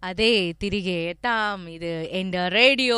അതെ, തിരികെ എത്താം. ഇത് എന്റെ റേഡിയോ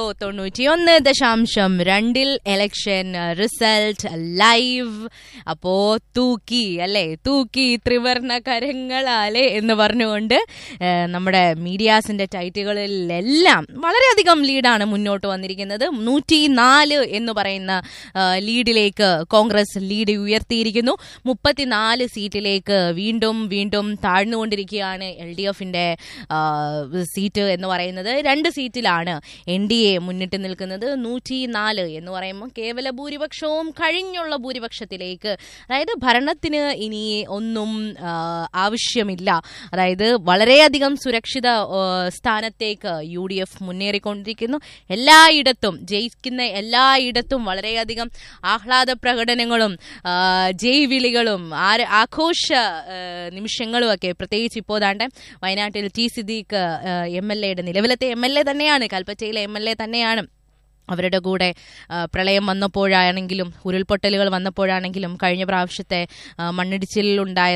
91.2 എലക്ഷൻ റിസൾട്ട് ലൈവ്. അപ്പോ തൂക്കി ത്രിവർണ കരങ്ങളാലെ എന്ന് പറഞ്ഞുകൊണ്ട് നമ്മുടെ മീഡിയാസിന്റെ ടൈറ്റുകളിലെല്ലാം വളരെയധികം ലീഡാണ് മുന്നോട്ട് വന്നിരിക്കുന്നത്. 104 എന്ന് പറയുന്ന ലീഡിലേക്ക് കോൺഗ്രസ് ലീഡ് ഉയർത്തിയിരിക്കുന്നു. 34 സീറ്റിലേക്ക് വീണ്ടും താഴ്ന്നുകൊണ്ടിരിക്കുകയാണ് LDFന്റെ സീറ്റ് എന്ന് പറയുന്നത്. 2 സീറ്റിലാണ് NDA മുന്നിട്ട് നിൽക്കുന്നത്. 104 എന്ന് പറയുമ്പോൾ കേവല ഭൂരിപക്ഷവും കഴിഞ്ഞുള്ള ഭൂരിപക്ഷത്തിലേക്ക്, അതായത് ഭരണത്തിന് ഇനി ഒന്നും ആവശ്യമില്ല, അതായത് വളരെയധികം സുരക്ഷിത സ്ഥാനത്തേക്ക് UDF മുന്നേറിക്കൊണ്ടിരിക്കുന്നു. എല്ലായിടത്തും ജയിക്കുന്ന എല്ലായിടത്തും വളരെയധികം ആഹ്ലാദ പ്രകടനങ്ങളും ജയ് വിളികളും ആഘോഷ നിമിഷങ്ങളും ഒക്കെ. പ്രത്യേകിച്ച് ഇപ്പോൾ ദാണ്ടെ വയനാട്ടിൽ ടി സിദ്ദീഖ് MLA നിലവിലത്തെ MLA തന്നെയാണ്, കൽപ്പറ്റയിലെ MLA തന്നെയാണ്. അവരുടെ കൂടെ പ്രളയം വന്നപ്പോഴാണെങ്കിലും ഉരുൾപൊട്ടലുകൾ വന്നപ്പോഴാണെങ്കിലും കഴിഞ്ഞ പ്രാവശ്യത്തെ മണ്ണിടിച്ചിലുണ്ടായ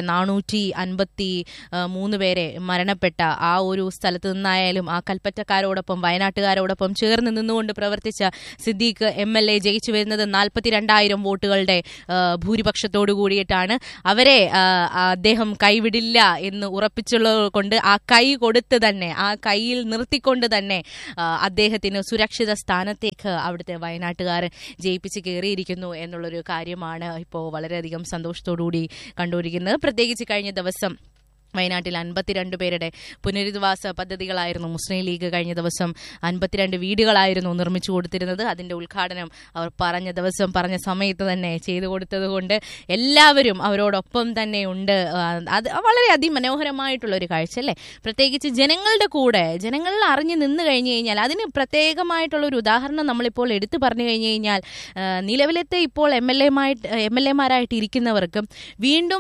453 പേരെ മരണപ്പെട്ട ആ ഒരു സ്ഥലത്ത് നിന്നായാലും ആ കൽപ്പറ്റക്കാരോടൊപ്പം വയനാട്ടുകാരോടൊപ്പം ചേർന്ന് നിന്നുകൊണ്ട് പ്രവർത്തിച്ച സിദ്ദീഖ് MLA ജയിച്ചു വരുന്നത് 42,000 വോട്ടുകളുടെ ഭൂരിപക്ഷത്തോടു കൂടിയിട്ടാണ്. അവരെ അദ്ദേഹം കൈവിടില്ല എന്ന് ഉറപ്പിച്ചുള്ളത് കൊണ്ട് ആ കൈ കൊടുത്ത് തന്നെ, ആ കൈയിൽ നിർത്തിക്കൊണ്ട് തന്നെ അദ്ദേഹത്തിന് സുരക്ഷിത സ്ഥാനത്തേക്ക് അവിടുത്തെ വയനാട്ടുകാർ ജയിപ്പിച്ച് കയറിയിരിക്കുന്നു എന്നുള്ളൊരു കാര്യമാണ് ഇപ്പോൾ വളരെയധികം സന്തോഷത്തോടുകൂടി കണ്ടുകൊണ്ടിരിക്കുന്നത്. പ്രത്യേകിച്ച് കഴിഞ്ഞ ദിവസം വയനാട്ടിൽ 52 പേരുടെ പുനരധിവാസ പദ്ധതികളായിരുന്നു മുസ്ലിം ലീഗ് കഴിഞ്ഞ ദിവസം 52 വീടുകളായിരുന്നു നിർമ്മിച്ചു കൊടുത്തിരുന്നത്. അതിന്റെ ഉദ്ഘാടനം അവർ പറഞ്ഞ സമയത്ത് തന്നെ ചെയ്തു കൊടുത്തത് കൊണ്ട് എല്ലാവരും അവരോടൊപ്പം തന്നെ ഉണ്ട്. അത് വളരെ അതിമനോഹരമായിട്ടുള്ള ഒരു കാഴ്ച അല്ലേ. പ്രത്യേകിച്ച് ജനങ്ങളുടെ കൂടെ ജനങ്ങളിൽ അറിഞ്ഞു നിന്ന് കഴിഞ്ഞു കഴിഞ്ഞാൽ അതിന് പ്രത്യേകമായിട്ടുള്ള ഒരു ഉദാഹരണം നമ്മളിപ്പോൾ എടുത്തു പറഞ്ഞു കഴിഞ്ഞു കഴിഞ്ഞാൽ നിലവിലത്തെ ഇപ്പോൾ MLA-മാരായിട്ട് ഇരിക്കുന്നവർക്കും വീണ്ടും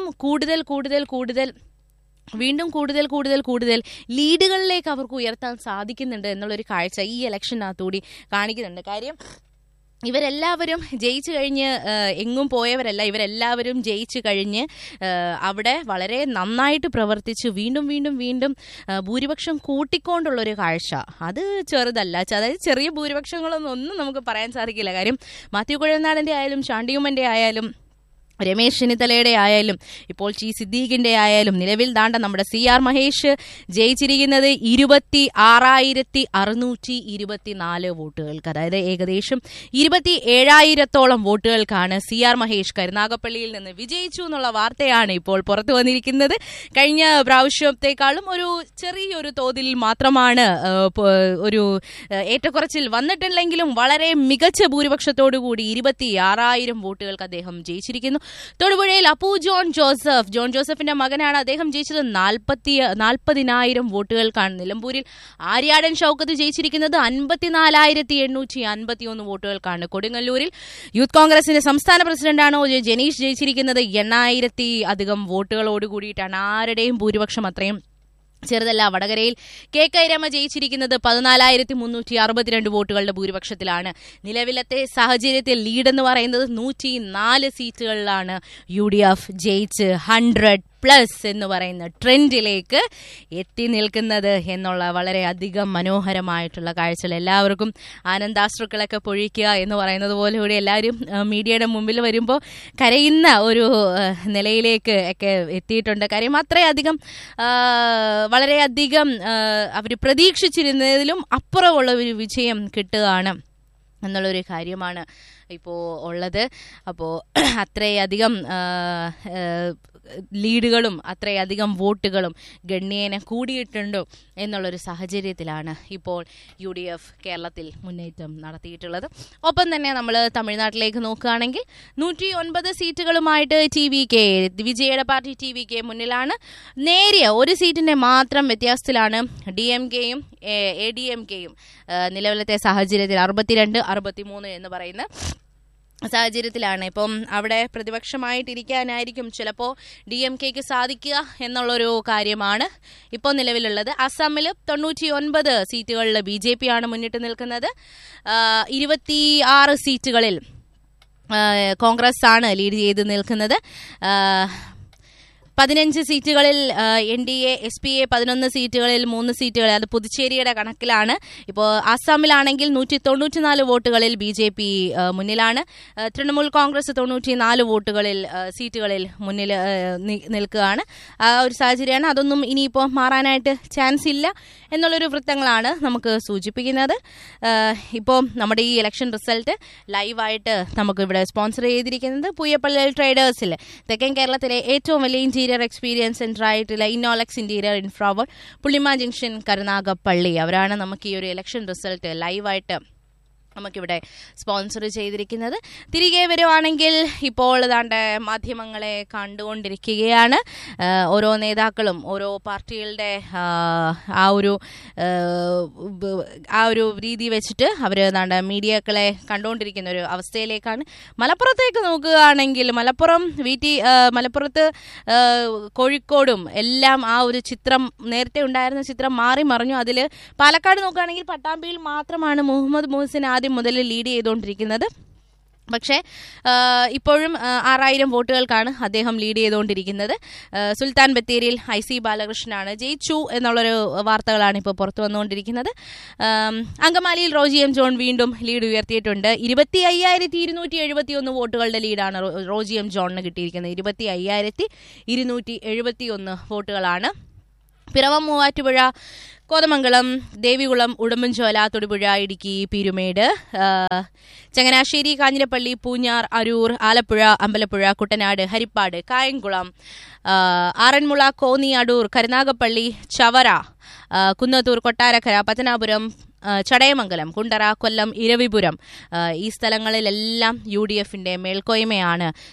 കൂടുതൽ ലീഡുകളിലേക്ക് അവർക്ക് ഉയർത്താൻ സാധിക്കുന്നുണ്ട് എന്നുള്ളൊരു കാഴ്ച ഈ ഇലക്ഷനകത്തുകൂടി കാണിക്കുന്നുണ്ട്. കാര്യം ഇവരെല്ലാവരും ജയിച്ചു കഴിഞ്ഞ് എങ്ങും പോയവരല്ല, ഇവരെല്ലാവരും ജയിച്ചു കഴിഞ്ഞ് അവിടെ വളരെ നന്നായിട്ട് പ്രവർത്തിച്ച് വീണ്ടും ഭൂരിപക്ഷം കൂട്ടിക്കൊണ്ടുള്ളൊരു കാഴ്ച. അത് ചെറുതല്ല, അതായത് ചെറിയ ഭൂരിപക്ഷങ്ങളൊന്നും നമുക്ക് പറയാൻ സാധിക്കില്ല. കാര്യം മാത്യു കുഴൽനാടൻ്റെ ആയാലും ഷാണ്ടിയുമ്മൻ്റെ ആയാലും രമേശ് ചെന്നിത്തലയുടെ ആയാലും ഇപ്പോൾ ടി സിദ്ദീഖിന്റെ ആയാലും നിലവിൽ ദാണ്ട നമ്മുടെ CR മഹേഷ് ജയിച്ചിരിക്കുന്നത് 26,624 വോട്ടുകൾക്ക്, അതായത് ഏകദേശം 27,000-ഓളം വോട്ടുകൾക്കാണ് CR മഹേഷ് കരുനാഗപ്പള്ളിയിൽ നിന്ന് വിജയിച്ചു എന്നുള്ള വാർത്തയാണ് ഇപ്പോൾ പുറത്തു വന്നിരിക്കുന്നത്. കഴിഞ്ഞ പ്രാവശ്യത്തെക്കാളും ഒരു ചെറിയൊരു തോതിൽ മാത്രമാണ് ഒരു ഏറ്റക്കുറച്ചിൽ വന്നിട്ടില്ലെങ്കിലും വളരെ മികച്ച ഭൂരിപക്ഷത്തോടുകൂടി 26,000 വോട്ടുകൾക്ക് അദ്ദേഹം ജയിച്ചിരിക്കുന്നു. തൊടുപുഴയിൽ അപ്പു ജോൺ ജോസഫിന്റെ മകനാണ്, അദ്ദേഹം ജയിച്ചത് 40,000 വോട്ടുകൾക്കാണ്. നിലമ്പൂരിൽ ആര്യാടൻ ഷൌക്കത്ത് ജയിച്ചിരിക്കുന്നത് 54,851 വോട്ടുകൾക്കാണ്. കൊടുങ്ങല്ലൂരിൽ യൂത്ത് കോൺഗ്രസിന്റെ സംസ്ഥാന പ്രസിഡന്റാണ് ജനീഷ് ജയിച്ചിരിക്കുന്നത് 8,000 വോട്ടുകളോട് കൂടിയിട്ടാണ്. ആരുടെയും ഭൂരിപക്ഷം അത്രയും ചെറുതല്ല. വടകരയിൽ KK രമ ജയിച്ചിരിക്കുന്നത് 14,362 വോട്ടുകളുടെ ഭൂരിപക്ഷത്തിലാണ്. നിലവിലത്തെ സാഹചര്യത്തിൽ ലീഡ് എന്ന് പറയുന്നത് 104 സീറ്റുകളിലാണ് UDF ജയിച്ച് 100+ എന്ന് പറയുന്ന ട്രെൻഡിലേക്ക് എത്തി നിൽക്കുന്നത് എന്നുള്ള വളരെ അധികം മനോഹരമായിട്ടുള്ള കാഴ്ചകൾ. എല്ലാവർക്കും ആനന്ദാശ്രുക്കളൊക്കെ പൊഴിക്കുക എന്ന് പറയുന്നത് പോലെ കൂടി എല്ലാവരും മീഡിയയുടെ മുമ്പിൽ വരുമ്പോൾ കരയുന്ന ഒരു നിലയിലേക്ക് ഒക്കെ എത്തിയിട്ടുണ്ട്. കാര്യം അത്രയധികം വളരെയധികം അവർ പ്രതീക്ഷിച്ചിരുന്നതിലും അപ്പുറമുള്ള ഒരു വിജയം കിട്ടുകയാണ് എന്നുള്ളൊരു കാര്യമാണ് ഇപ്പോൾ ഉള്ളത്. അപ്പോൾ അത്രയധികം ലീഡുകളും അത്രയധികം വോട്ടുകളും ഗണ്യേന കൂടിയിട്ടുണ്ടോ എന്നുള്ളൊരു സാഹചര്യത്തിലാണ് ഇപ്പോൾ UDF കേരളത്തിൽ മുന്നേറ്റം നടത്തിയിട്ടുള്ളത്. ഒപ്പം തന്നെ നമ്മൾ തമിഴ്നാട്ടിലേക്ക് നോക്കുകയാണെങ്കിൽ 109 സീറ്റുകളുമായിട്ട് TVK വിജയയുടെ പാർട്ടി TVK മുന്നിലാണ്. നേരിയ ഒരു സീറ്റിന്റെ മാത്രം വ്യത്യാസത്തിലാണ് DMKയും ADMKയും നിലവിലത്തെ സാഹചര്യത്തിൽ 62-63 എന്ന് പറയുന്ന സാഹചര്യത്തിലാണ്. ഇപ്പം അവിടെ പ്രതിപക്ഷമായിട്ടിരിക്കാനായിരിക്കും ചിലപ്പോൾ DMKക്ക് സാധിക്കുക എന്നുള്ളൊരു കാര്യമാണ് ഇപ്പോൾ നിലവിലുള്ളത്. അസമിൽ 99 സീറ്റുകളിൽ BJP ആണ് മുന്നിട്ട് നിൽക്കുന്നത്. 26 സീറ്റുകളിൽ കോൺഗ്രസ് ആണ് ലീഡ് ചെയ്ത് നിൽക്കുന്നത്. 15 സീറ്റുകളിൽ NDA SPA 11 സീറ്റുകളിൽ 3 സീറ്റുകളിൽ, അത് പുതുച്ചേരിയുടെ കണക്കിലാണ്. ഇപ്പോൾ ആസാമിലാണെങ്കിൽ 194 വോട്ടുകളിൽ BJP മുന്നിലാണ്. തൃണമൂൽ കോൺഗ്രസ് 94 സീറ്റുകളിൽ മുന്നിൽ നിൽക്കുകയാണ്. ആ ഒരു സാഹചര്യമാണ്. അതൊന്നും ഇനിയിപ്പോൾ മാറാനായിട്ട് ചാൻസ് ഇല്ല എന്നുള്ളൊരു വൃത്തങ്ങളാണ് നമുക്ക് സൂചിപ്പിക്കുന്നത്. ഇപ്പോൾ നമ്മുടെ ഈ ഇലക്ഷൻ റിസൾട്ട് ലൈവായിട്ട് നമുക്ക് ഇവിടെ സ്പോൺസർ ചെയ്തിരിക്കുന്നത് പൂയപ്പള്ളി ട്രേഡേഴ്സിൽ തെക്കൻ കേരളത്തിലെ ഏറ്റവും വലിയ ഇന്റീരിയർ എക്സ്പീരിയൻസ് സെന്റർ ആയിട്ടുള്ള ഇന്നോളക്സ് ഇന്റീരിയർ ഇൻഫ്രാവോൾ പുള്ളിമ ജംഗ്ഷൻ കരുനാഗപ്പള്ളി. അവരാണ് നമുക്ക് ഈ ഒരു ഇലക്ഷൻ റിസൾട്ട് ലൈവായിട്ട് നമുക്കിവിടെ സ്പോൺസർ ചെയ്തിരിക്കുന്നത്. തിരികെ വരുവാണെങ്കിൽ ഇപ്പോൾ ഏതാണ്ട് മാധ്യമങ്ങളെ കണ്ടുകൊണ്ടിരിക്കുകയാണ്. ഓരോ നേതാക്കളും ഓരോ പാർട്ടികളുടെ ആ ഒരു രീതി വെച്ചിട്ട് അവർ ഏതാണ്ട് മീഡിയകളെ കണ്ടുകൊണ്ടിരിക്കുന്ന ഒരു അവസ്ഥയിലേക്കാണ്. മലപ്പുറത്തേക്ക് നോക്കുകയാണെങ്കിൽ മലപ്പുറത്ത് കോഴിക്കോടും എല്ലാം ആ ഒരു ചിത്രം, നേരത്തെ ഉണ്ടായിരുന്ന ചിത്രം മാറി മറിഞ്ഞു. അതിൽ പാലക്കാട് നോക്കുകയാണെങ്കിൽ പട്ടാമ്പിയിൽ മാത്രമാണ് മുഹമ്മദ് മുഹസിൻ ആദ്യം മുതൽ ലീഡ് ചെയ്തുകൊണ്ടിരിക്കുന്നത്. പക്ഷേ ഇപ്പോഴും 6000 വോട്ടുകൾക്കാണ് അദ്ദേഹം ലീഡ് ചെയ്തുകൊണ്ടിരിക്കുന്നത്. സുൽത്താൻ ബത്തേരിയിൽ IC ബാലകൃഷ്ണനാണ് ജയിച്ചു എന്നുള്ളൊരു വാർത്തകളാണ് ഇപ്പോൾ പുറത്തു വന്നുകൊണ്ടിരിക്കുന്നത്. അങ്കമാലിയിൽ റോജി M ജോൺ വീണ്ടും ലീഡ് ഉയർത്തിയിട്ടുണ്ട്. 25,271 വോട്ടുകളുടെ ലീഡാണ് റോജി M ജോണിന് കിട്ടിയിരിക്കുന്നത്. 25,271 വോട്ടുകളാണ്. പിറവം, മൂവാറ്റുപുഴ, കോതമംഗലം, ദേവികുളം, ഉടുമ്പൻചോല, തൊടുപുഴ, ഇടുക്കി, പീരുമേട്, ചങ്ങനാശ്ശേരി, കാഞ്ഞിരപ്പള്ളി, പൂഞ്ഞാർ, അരൂർ, ആലപ്പുഴ, അമ്പലപ്പുഴ, കുട്ടനാട്, ഹരിപ്പാട്, കായംകുളം, ആറന്മുള, കോന്നി, അടൂർ, കരുനാഗപ്പള്ളി, ചവറ, കുന്നത്തൂർ, കൊട്ടാരക്കര, പത്തനാപുരം, ചടയമംഗലം, കുണ്ടറ, കൊല്ലം, ഇരവിപുരം, ഈ സ്ഥലങ്ങളിലെല്ലാം UDFന്റെ മേൽക്കോയ്മയാണ്